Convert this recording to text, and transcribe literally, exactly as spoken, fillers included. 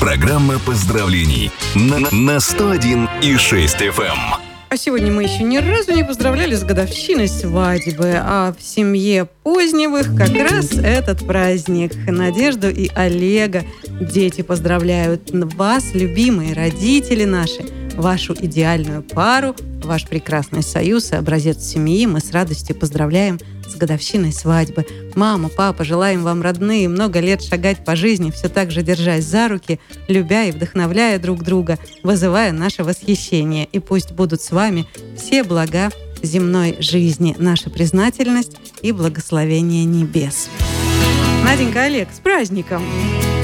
Программа поздравлений на, на сто один и шесть эф эм. А сегодня мы еще ни разу не поздравляли с годовщиной свадьбы, а в семье Позневых как раз этот праздник. Надежду и Олега дети поздравляют вас, любимые родители наши, вашу идеальную пару, ваш прекрасный союз и образец семьи. Мы с радостью поздравляем с годовщиной свадьбы. Мама, папа, желаем вам, родные, много лет шагать по жизни, все так же держась за руки, любя и вдохновляя друг друга, вызывая наше восхищение. И пусть будут с вами все блага земной жизни, наша признательность и благословение небес. Наденька, Олег, с праздником!